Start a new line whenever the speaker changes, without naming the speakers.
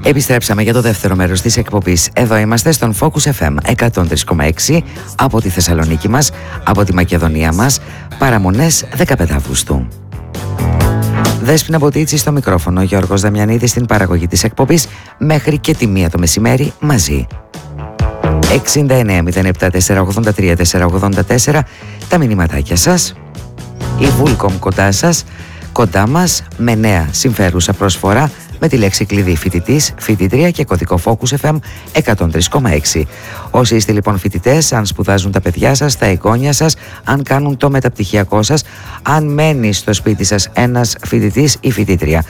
Επιστρέψαμε για το δεύτερο μέρος της εκπομπής. Εδώ είμαστε στον Focus FM 103,6 από τη Θεσσαλονίκη μας, από τη Μακεδονία μας, παραμονές 15 Αυγούστου. Δέσποινα Μποτίτσι στο μικρόφωνο, Γιώργος Δαμιανίδης στην παραγωγή της εκπομπής, μέχρι και τη 1 το μεσημέρι μαζί. 69 07 483 484 τα μηνυματάκια σας. Η Vulcom κοντά σας, κοντά μας, με νέα συμφέρουσα προσφορά με τη λέξη κλειδί φοιτητής, φοιτήτρια και κωδικό Focus FM 103,6. Όσοι είστε λοιπόν φοιτητές, αν σπουδάζουν τα παιδιά σας, τα εγγόνια σας, αν κάνουν το μεταπτυχιακό σας, αν μένει στο σπίτι σας ένας φοιτητής ή φοιτήτρια,